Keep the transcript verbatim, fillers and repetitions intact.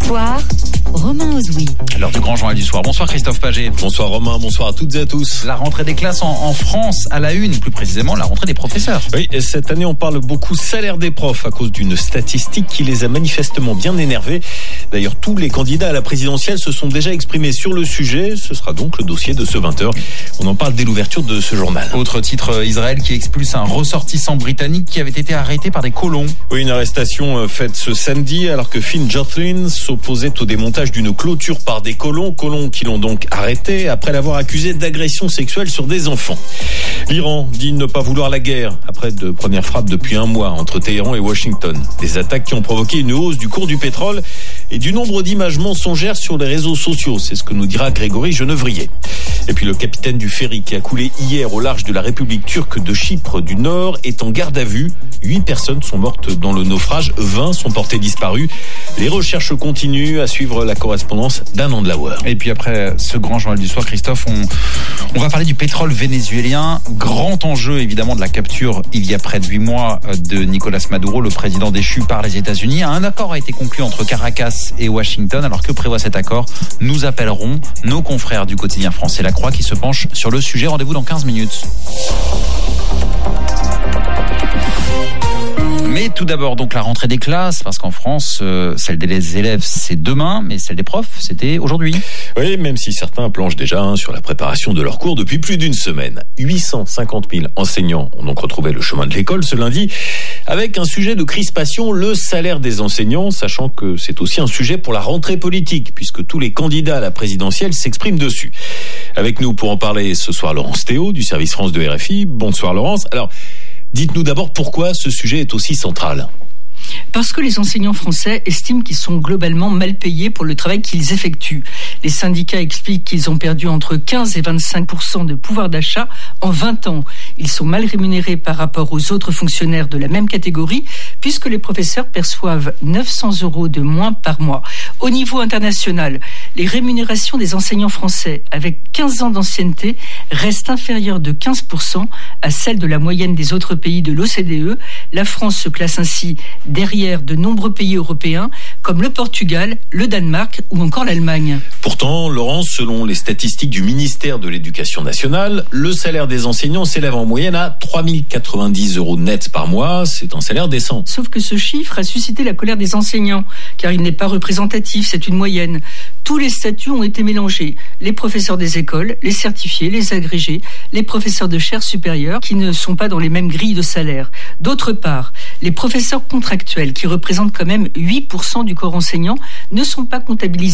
Soir, Romain Ozoui. L'heure du grand journal du soir. Bonsoir Christophe Paget. Bonsoir Romain, bonsoir à toutes et à tous. La rentrée des classes en, en France à la une, plus précisément la rentrée des professeurs. Oui, et cette année on parle beaucoup salaire des profs à cause d'une statistique qui les a manifestement bien énervés. D'ailleurs, tous les candidats à la présidentielle se sont déjà exprimés sur le sujet. Ce sera donc le dossier de ce vingt heures. On en parle dès l'ouverture de ce journal. Autre titre, Israël qui expulse un ressortissant britannique qui avait été arrêté par des colons. Oui, une arrestation faite ce samedi alors que Finn Jotlin s'opposait au démontage d'une clôture par des colons, colons qui l'ont donc arrêté après l'avoir accusé d'agression sexuelle sur des enfants. L'Iran dit ne pas vouloir la guerre après de premières frappes depuis un mois entre Téhéran et Washington. Des attaques qui ont provoqué une hausse du cours du pétrole et du nombre d'images mensongères sur les réseaux sociaux. C'est ce que nous dira Grégory Genevrier. Et puis le capitaine du ferry qui a coulé hier au large de la République turque de Chypre du Nord est en garde à vue. Huit personnes sont mortes dans le naufrage, vingt sont portées disparues. Les recherches continuent, à suivre la correspondance d'un an de la Loire. Et puis après ce grand journal du soir, Christophe, on, on va parler du pétrole vénézuélien. Grand enjeu évidemment de la capture il y a près de huit mois de Nicolas Maduro, le président déchu par les États-Unis. Un accord a été conclu entre Caracas et Washington. Alors que prévoit cet accord? Nous appellerons nos confrères du quotidien français La Croix qui se penchent sur le sujet. Rendez-vous dans quinze minutes. Mais tout d'abord, donc la rentrée des classes, parce qu'en France, euh, celle des élèves, c'est demain, mais celle des profs, c'était aujourd'hui. Oui, même si certains planchent déjà hein, sur la préparation de leurs cours depuis plus d'une semaine. huit cent cinquante mille enseignants ont donc retrouvé le chemin de l'école ce lundi, avec un sujet de crispation, le salaire des enseignants, sachant que c'est aussi un sujet pour la rentrée politique, puisque tous les candidats à la présidentielle s'expriment dessus. Avec nous pour en parler ce soir, Laurence Théo, du service France de R F I. Bonsoir Laurence. Alors, dites-nous d'abord pourquoi ce sujet est aussi central. Parce que les enseignants français estiment qu'ils sont globalement mal payés pour le travail qu'ils effectuent. Les syndicats expliquent qu'ils ont perdu entre quinze et vingt-cinq pour cent de pouvoir d'achat en vingt ans. Ils sont mal rémunérés par rapport aux autres fonctionnaires de la même catégorie, puisque les professeurs perçoivent neuf cents euros de moins par mois. Au niveau international, les rémunérations des enseignants français avec quinze ans d'ancienneté restent inférieures de quinze pour cent à celles de la moyenne des autres pays de l'O C D E. La France se place ainsi derrière de nombreux pays européens comme le Portugal, le Danemark ou encore l'Allemagne. Pourtant, Laurence, selon les statistiques du ministère de l'Éducation nationale, le salaire des enseignants s'élève en moyenne à trois mille quatre-vingt-dix euros net par mois. C'est un salaire décent. Sauf que ce chiffre a suscité la colère des enseignants, car il n'est pas représentatif, c'est une moyenne. Tous les statuts ont été mélangés. Les professeurs des écoles, les certifiés, les agrégés, les professeurs de chaires supérieures qui ne sont pas dans les mêmes grilles de salaire. D'autre part, les professeurs contractuels qui représentent quand même huit pour cent du corps enseignant ne sont pas comptabilisés